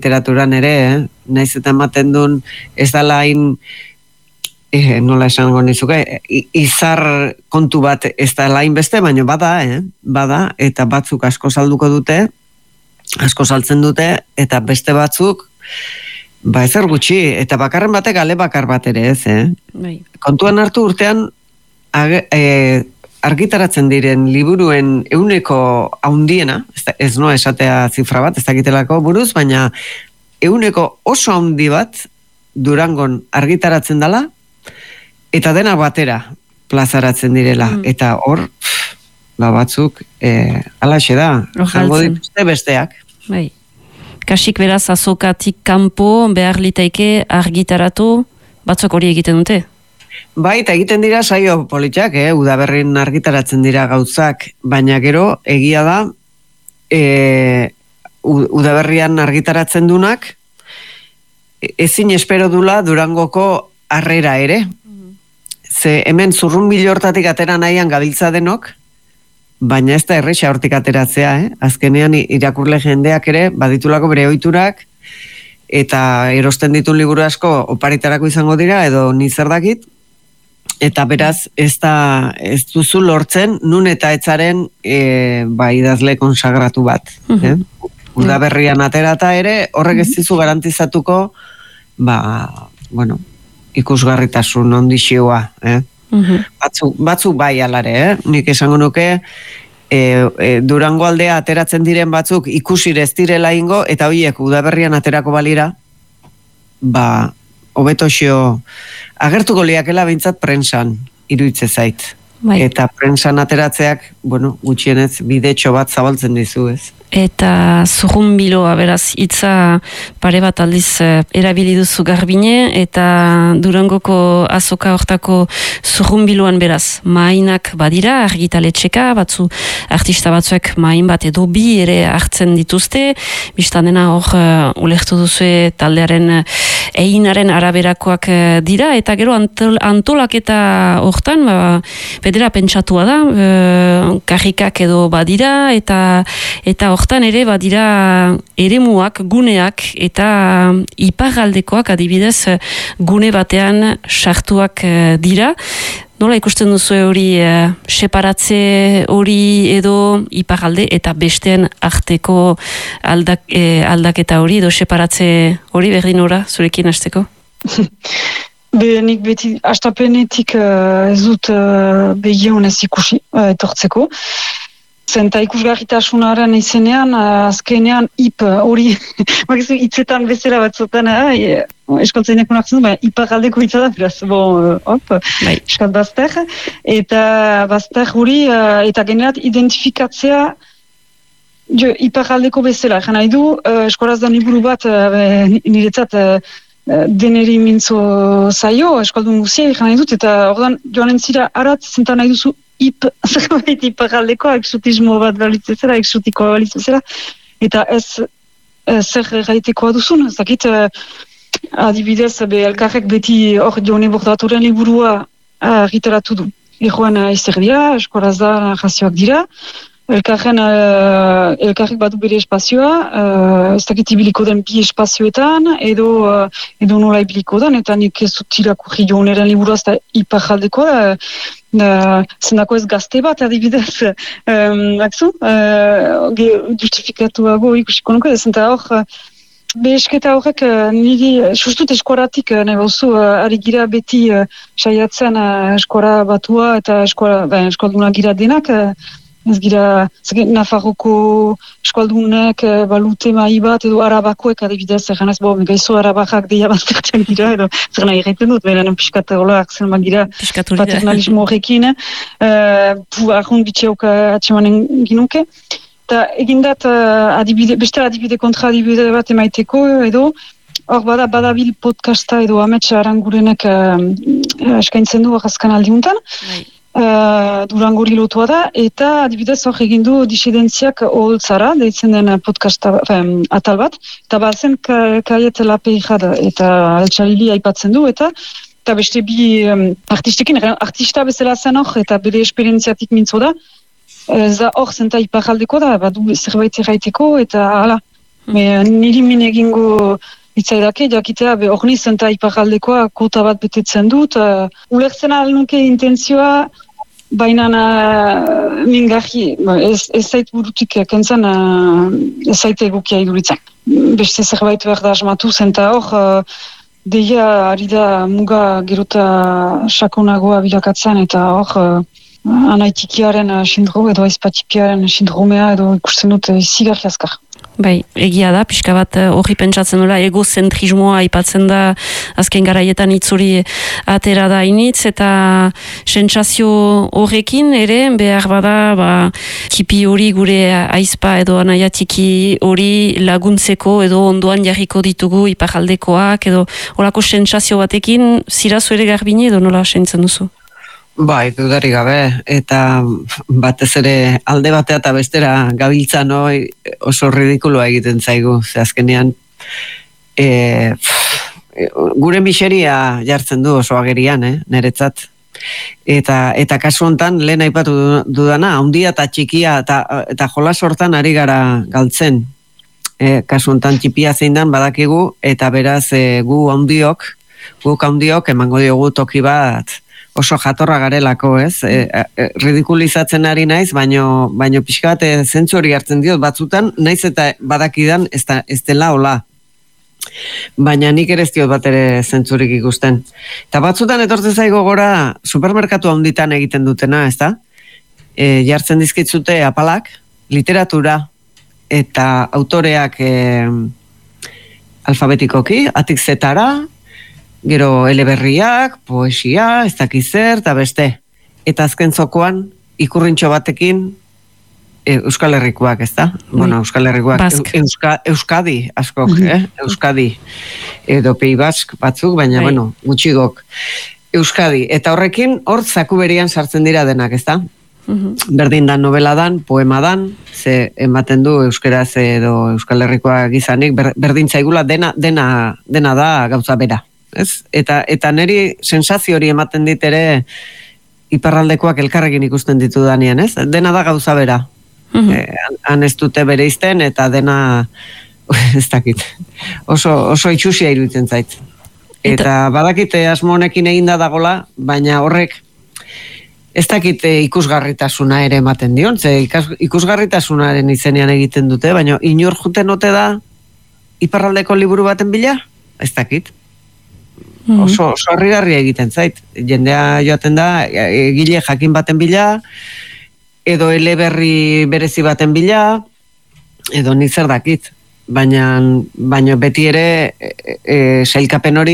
literaturan ere, naiz eta ematen duen ez dala hain, nola esango nizuke, izar kontu bat ez dala hain beste, baina bada, eta batzuk asko salduko dute, asko saltzen dute, eta beste batzuk, ezer gutxi, eta bakarren batek ale bakar bat ere ez, Kontuan hartu urtean, argitaratzen diren liburuen euneko haundiena, ez noa esatea zifra bat, ez dakitelako buruz, baina euneko oso haundi bat Durangon argitaratzen dela, eta dena batera plazaratzen direla, eta hor, batzuk, alaxe da, jango dituzte besteak. Bai. Kasik beraz azokatik kanpo behar litaike argitaratu, batzuk hori egiten dute? Bai, eta egiten dira saio politxak, udaberrin argitaratzen dira gauzak, baina gero egia da udaberrian argitaratzen dunak ezin espero dula Durangoko harrera ere. Ze hemen zurrunbilo hortatik atera nahian gabiltza denok, baina ez da erresa hortik ateratzea, Azkenean irakurle jendeak ere baditulako bere ohiturak eta erosten ditu liburu asko oparitarako izango dira edo ni zer dakit. Eta beraz, ez duzu lortzen, nun eta etzaren idazle konsagratu bat. Udaberrian aterata ere, horrek ez dizu garantizatuko, ikusgarritasun ondixioa. Batzuk bai alare, nik esango nuke, Durango aldea ateratzen diren batzuk ikusire ez direla ingo, eta horiek udaberrian aterako balira, hobeto xio, agertuko liakela behintzat prentsan, iruitze zait. Eta prentsan ateratzeak, gutxienez, bidetxo bat zabaltzen dizu, ez? Eta zurrunbiloa, beraz, hitza pare bat aldiz erabili duzu Garbine, eta Durangoko azoka hortako zurrunbiloan beraz, mainak badira, argitaletxeka, artista batzuek main bat edo bi ere hartzen dituzte, biztan dena hor ulertu duzue taldearen einaren araberakoak dira, eta gero antolaketa hortan, bedera pentsatua da, karrikak edo badira, eta hortan ere badira eremuak, guneak eta iparraldekoak adibidez gune batean sartuak dira. Nola ikusten duzu hori separatze hori edo iparralde eta besteen arteko aldaketa hori edo separatze hori berdin ora zurekin hasteko? Nik beti astapenetik ez dut begionez ikusi etortzeko. Zenta ikusgarritasunaren izenean, azkenean hori, hitzetan bezala batzutan, eskoltzainak unartzen du, iparraldeko hitza da, beraz, eskat bazter, eta bazter hori, eta generat identifikatzea iparraldeko bezala. Nahi du, eskolaz da liburu bat, niretzat, deneri mintzo zaio, eskoldun guzia, nahi dut, eta ordan joanen zira arat, zenta nahi duzu, zerbait iparraldeko exotismo bat balitzezera, exotikoa balitzezera, eta ez zer gaitekoa duzun, zakit adibidez, elkarrek beti hor Jone Bordaturen liburua argitaratu du. Ejoan izter dira, eskolaz da narrazioak dira, elkarrek badu bere espazioa, ez dakit ibiliko den bi espazioetan, edo nola ibiliko den, eta nik ez dut irakurri Joneren liburua ez da iparraldekoa, zendako ez gazte bat, adibidez, justifikatuago ikusiko nuke, zenta hor, behesketa horrek niri, sustut eskoratik, nahi bauzu, ari gira beti saiatzen eskora batua eta eskolduna gira denak, ez gira, Nafarroko eskaldunek balute mai bat, edo arabakoek adibidez, eganez, gaizo arabakak deia baztertzen dira, edo zer nahi egiten dut, beranen piskat hola akzen magira paternalismo horrekin, arrun bitxeok atsemanen ginuke. Eta egindat, beste adibide kontra adibide bat emaiteko, edo, hor badabil podcasta edo Amets Arangurenek eskaintzen du arrazkan aldiuntan, Durangori lotua da, eta adibidez hor egindu disidentziak oholtzara, deitzen den podcasta atal bat, eta bazen kaiet lape jada, eta altxalili aipatzen du, eta beste bi artistekin, artista bezala zen hor, eta bere esperientziatik mintzo da, hor zenta iparraldeko da, badu zerbait erraiteko, eta hala, Niri min egingo itzaidake, jakitea, hor nizen eta iparaldekoa kota bat betetzen dut. Ulertzen nuke intentzioa, baina mingarri, ez zait burutik kentzen, ez zait egukia iduritzen. Beste zerbait behar da asmatu zen, eta hor, deia ari da muga gerota sakonagoa bilakatzen, eta hor, anaitikiaren sindrome edo aizpatipiaren sindromea edo ikusten dut izigarri azkar. Bai, egia da, pixka bat horri pentsatzen dela, egozentrismoa aipatzen da azken garaietan itzuri atera da initz, eta sentsazio horrekin ere, behar bada, tipi hori gure aizpa edo anaiatiki hori laguntzeko edo ondoan jarriko ditugu iparaldekoak, edo horako sentsazio batekin, zirazu ere Garbine edo nola sentzen duzu? Bai, dudari gabe, eta batez ere alde batea eta bestera gabiltzan oso ridikuloa egiten zaigu, ze azkenean gure miseria jartzen du oso agerian, niretzat. Eta kasu hontan lehen aipatu dudana, handia eta txikia eta jolas hortan ari gara galtzen. Kasu hontan txipia zein dan badakigu, eta beraz guk handiok emango diogu toki bat oso jatorra garelako, ez? Ridikulizatzen ari naiz, baino pixka bat zentzu hori hartzen diot batzutan, naiz eta badakidan ez dela hola. Baina nik ere ez diot bat ere zentzurik ikusten. Eta batzutan etortzen zaigo gora supermerkatu handitan egiten dutena, ez da? Jartzen dizkitzute apalak, literatura eta autoreak alfabetikoki, atik zetara, gero eleberriak, poesia, ez dakiz zer, eta beste. Eta azken zokoan, ikurrintxo batekin, Euskal Herrikoak, ez da? Bueno, Euskal Herrikoak, Euskadi, askok, Euskadi, edo Pei Bask batzuk, baina, bueno, gutxigok. Euskadi, eta horrekin, hor zakuberian sartzen dira denak, ez da? Berdin dan novela dan, poema dan, ze ematen du euskeraz edo Euskal Herrikoak izanik, berdin zaigula dena da gauza bera. Ez? Eta niri sensazio hori ematen dit ere iparraldekoak elkarrekin ikusten ditu danean, ez? Dena da gauza bera. Han ez dute bere izten, eta dena ez dakit. Oso itxusia iruditzen zait. Eta badakite asmo honekin egin da dagola, baina horrek ez dakite ikusgarritasuna ere ematen dion, ze ikusgarritasunaren izenean egiten dute, baina inor juten ote da iparraldeko liburu baten bila? Ez dakit. Oso harrigarria egiten zait. Jendea joaten da, egile jakin baten bila, edo eleberri berezi baten bila, edo nik zer dakit. Baina beti ere sailkapen hori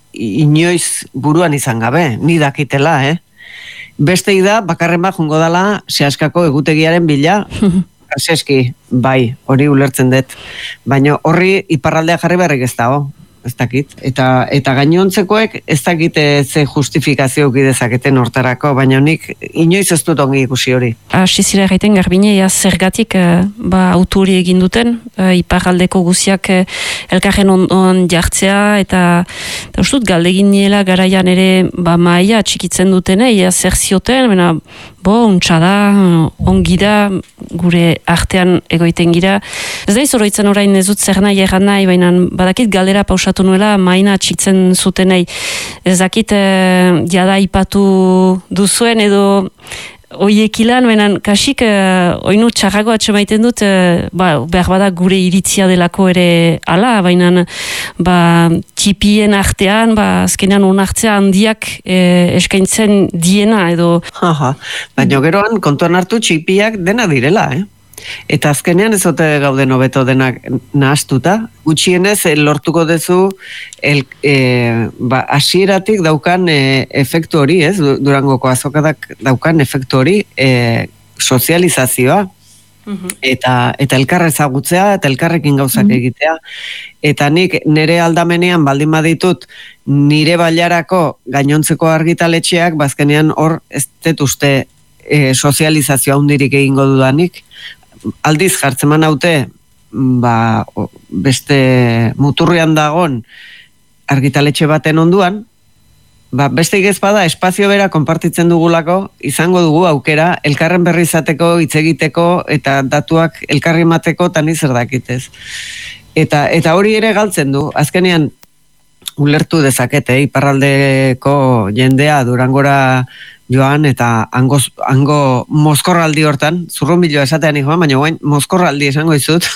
inoiz buruan izan gabe, ni dakitela, Bestei da, bakarren bat jungo dala, sehaskako egutegiaren bila, aseski, bai, hori ulertzen dut. Baina horri iparraldea jarri berrik ez dago. Ez dakit, eta gainontzekoek ez dakite ze justifikazio dezaketen hortarako, baina nik inoiz ez dut ongi ikusi hori. Asizira gaiten Garbine, zergatik autori egin duten, iparraldeko guziak elkarren on jartzea, eta ustut galdegin niela garaian ere maia txikitzen duten, zer zioten, baina untsa da, ongi da, gure artean egoiten gira. Ez da izoroitzen orain ez dut zer nahi erran nahi, baina badakit galdera pausatu nuela, maina txitzen zutenei. Ez dakit jada ipatu duzuen edo oiekilan, benen kasik oinu txarrago atxemaiten dut, behar bada gure iritzia delako ere ala, baina txipien artean, azkenean onartzea handiak eskaintzen diena edo... Baina geroan kontuan hartu txipiak dena direla, Eta azkenean ez ote gauden hobeto denak nahastuta, gutxienez lortuko dezu hasieratik daukan efektu hori, ez? Durangoko azokadak daukan efektu hori sozializazioa. Eta elkar ezagutzea, eta elkarrekin gauzak egitea. Eta nik nire aldamenean baldin baditut nire bailarako gainontzeko argitaletxeak, bazkenean hor ez dut uste sozializazioa hundirik egingo dudanik. Aldiz jartzen manaute beste muturrean dagon argitaletxe baten onduan, besteik ez bada espazio bera konpartitzen dugulako, izango dugu aukera, elkarren berri izateko, hitz egiteko, eta datuak elkarri emateko, tani zer dakitez. Eta hori ere galtzen du, azkenean ulertu dezakete, iparraldeko jendea Durangora joan, eta hango mozkorraldi hortan, zurrunbiloa esatean joan, baina guain mozkorraldi esango izut,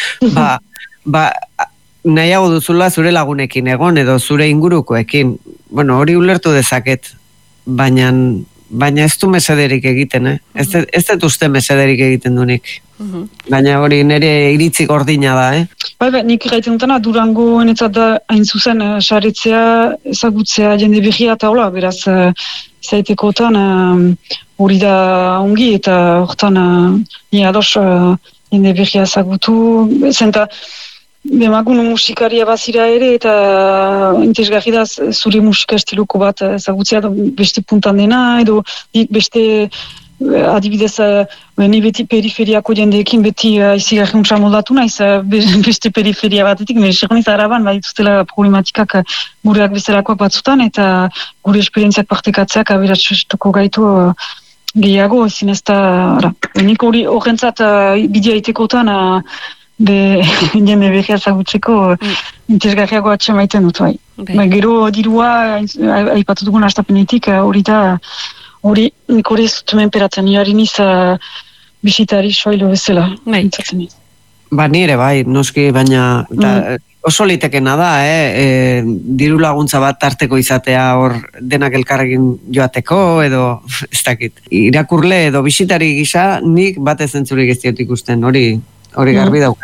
nahiago duzula zure lagunekin egon edo zure ingurukoekin. Bueno, hori ulertu dezaket, baina ez du mesederik egiten, Ez dut uste mesederik egiten dunik. Baina hori nire iritzi gordina da, Bai, nik gaiten dutena, Durango enetzat da hain zuzen saretzea, ezagutzea jende behia eta hola, beraz, zaitekotan hori da ongi eta hortan ni ados jende behia ezagutu, zenta bemagun musikaria bazira ere eta interesgarri da zure musika estiluko bat ezagutzea beste puntan dena edo beste adibidez ni beti periferiako jendeekin beti izigarri untsa moldatu naiz beste periferia batetik mesegoniz araban badituztela problematikak gureak bezalakoak batzutan eta gure esperientziak partekatzeak aberatsuko gaitu gehiago ezin ez da nik hori horrentzat bidea itekotan jende behia ezagutzeko interesgarriago atxemaiten dut bai. Gero dirua aipatu dugun hastapenetik hori da hori nik hori ez dut menperatzen niariniz bisitari soilo bezala. Ba nire bai, noski, baina oso litekena da, diru laguntza bat tarteko izatea hor denak elkarrekin joateko edo ez dakit. Irakurle edo bisitari gisa nik batez entzurik ez diot ikusten, hori garbi daukat.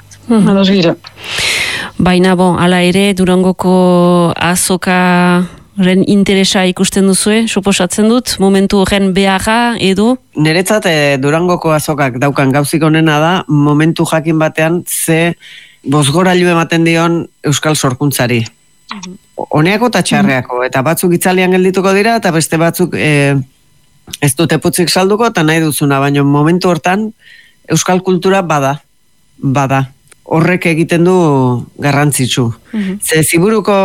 Baina, ala ere, Durangoko azokaren interesa ikusten duzue, suposatzen dut, momentu horren beharra edo? Niretzat Durangoko azokak daukan gauzik onena da, momentu jakin batean ze bozgorailu ematen dion euskal sorkuntzari. Honeako eta txarreako, eta batzuk itzalian geldituko dira, eta beste batzuk ez dute putzik salduko, eta nahi duzuna, baina momentu hortan euskal kultura bada. Horrek egiten du garrantzitsu. Ze ziburuko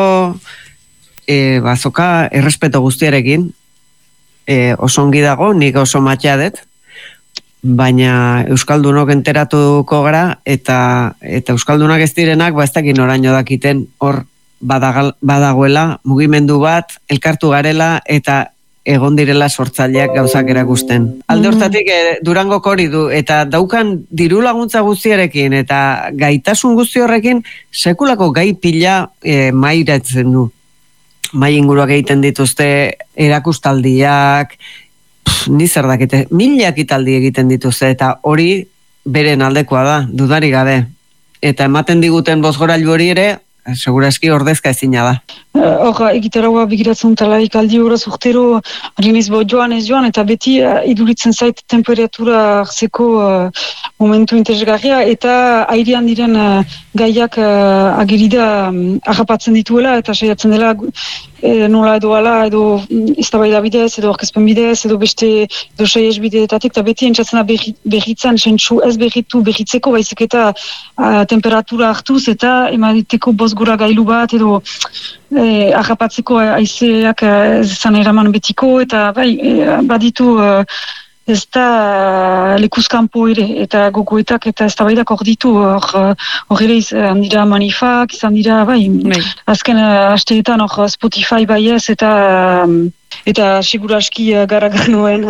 azoka errespeto guztiarekin, oso ongi dago, nik oso matea dut, baina euskaldunok enteratuko gara, eta euskaldunak ez direnak, ez dakin oraino dakiten hor badagoela, mugimendu bat, elkartu garela, eta egon direla sortzaileak gauzak erakusten. Alde hortatik Durangoko hori du, eta daukan diru laguntza guztiarekin, eta gaitasun guzti horrekin, sekulako gai pila mairatzen du. Mai inguruak egiten dituzte, erakustaldiak, ni zer dakite, milak italdi egiten dituzte, eta hori beren aldekoa da, dudari gabe. Eta ematen diguten bozgorailu hori ere, seguraski ordezka ezina da. Egitaragoa begiratzen talaik aldi horaz urtero harinez joan ez joan, eta beti iduritzen zait temperatura hartzeko momentu interesgarria, eta airean diren gaiak agerida agapatzen dituela, eta saiatzen dela nola edo ala, edo eztabaida bidez, edo orkezpen bidez, edo beste edo saiez bideetatik, eta beti entzatzen berritzen, sentsu ez berritzeko, baizik eta temperatura hartuz, eta emaditeko bozgora gailu bat, edo agapatzeko aizeak zan eraman betiko, eta baditu ez da lekuzkampo ere, eta gogoetak eta eztabaidak hor ditu, hor ere izan dira manifak, izan dira, azken hasteetan hor Spotify ez, eta seguraski garagarnoen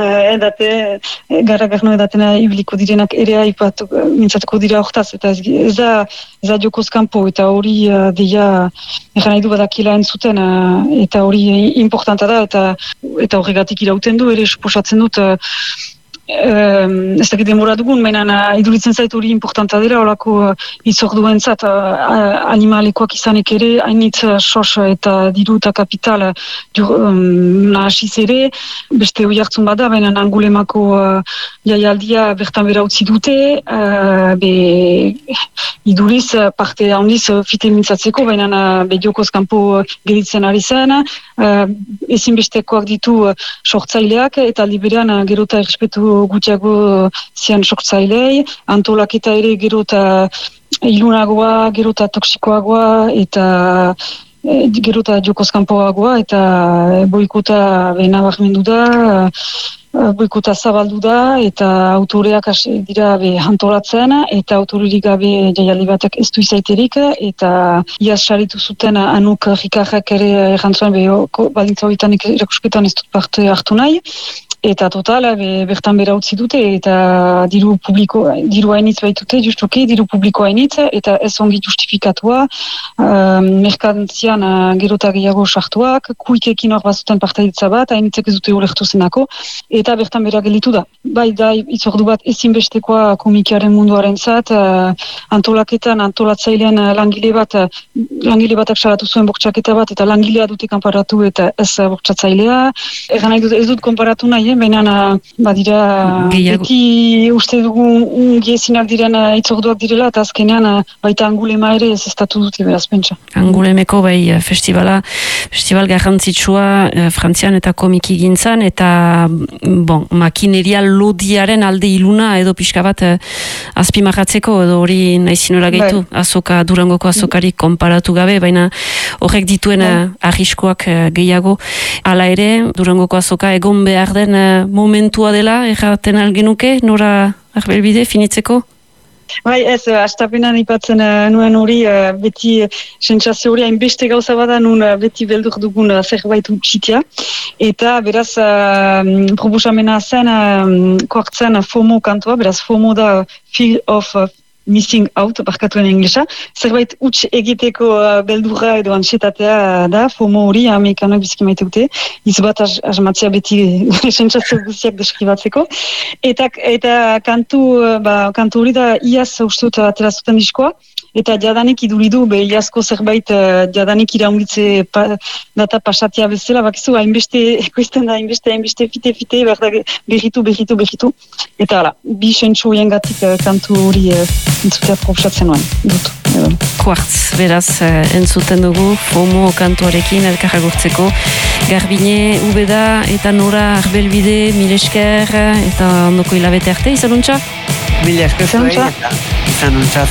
edatena ibiliko direnak ere aipatu mintzatuko dira hortaz, eta ez da jokozkampo, eta hori deia egan nahi du badakila entzuten, eta hori importanta da, eta horregatik irauten du, ere suposatzen dut ez dakit demora dugun, baina iduritzen zait hori importanta dira, horako itzorduentzat animalekoak izanek ere, hainitz sos eta diru eta kapital nahasiz ere, beste hori hartzun bada, baina Angulemako jaialdia bertan bera utzi dute, iduriz parte handiz fite mintzatzeko, baina jokoz kanpo geritzen ari zen, ezinbestekoak ditu sortzaileak, eta liberean gero eta errespetu gutxiago zian sortzailei, antolaketa ere gero eta ilunagoa, gero eta toksikoagoa, eta gero eta jokozkanpoagoa, eta boikota nabarmendu da, boikota zabaldu da, eta autoreak dira antolatzen, eta autorerik gabe jaialdi batek ez du izaiterik, eta iaz saritu zuten Anuk Rikarrak ere errantzuen baldintza horietan erakusketan ez dut parte hartu nahi, eta total, bertan bera utzi dute, eta diru hainitz baitute, justuki, diru publiko hainitz, eta ez ongi justifikatua, merkantzian gero eta gehiago sartuak, kuikekin hor bazuten partaidetza bat, hainitzek ez dute ulertu zenako, eta bertan bera gelitu da. Bai, da, itzordu bat ezinbestekoa komikiaren munduaren zat, antolaketan, antolatzailean langile batak salatu zuen bortxaketa bat, eta langilea dute kanparatu eta ez bortxatzailea. Egan nahi dut, ez dut konparatu nahi, baina badira beti uste dugu ungiezinak diren itzorduak direla, eta azkenean baita Angulema ere ez estatu dute beraz pentsa. Angulemeko bai festival garrantzitsua Frantzian eta komiki gintzan, eta makineria lodiaren alde iluna edo pixka bat azpimarratzeko, edo hori naizinora gehitu, Durangoko azokari konparatu gabe, baina horrek dituen arriskoak gehiago. Hala ere, Durangoko azoka egon behar den momentua dela, erraten algenuke, nora arbelbide finitzeko? Bai, ez, astapenan ipatzen nuen hori, beti sentsazio hori hainbeste gauza bada nun beti beldur dugun zerbait utxitia. Eta beraz, proposamena zen, koartzen FOMO kantua, beraz FOMO da Fear of Missing Out, barkatuen inglesa. Zerbait huts egiteko beldurra edo ansietatea da, FOMO hori, amerikanak biziki maite dute. Izbat asmatzea beti sentsazio guztiak deskribatzeko. Eta kantu hori da iaz ustut aterazuten diskoa, eta jadanik iduridu, iazko zerbait jadanik iraungitze data pasatia bezala, bakizu, hainbeste, ekoizten da, hainbeste, fite, berritu. Eta hala, bi sentsu gatik kantu hori entzutea proposatzen nuen, dut. Quartz, beraz, entzuten dugu, FOMO kantuarekin elkarragurtzeko. Garbine, Ubeda eta Nora Arbelbide, mil esker, eta ondoko hilabete arte, izanuntza? Mil esker zuen, eta izanuntza.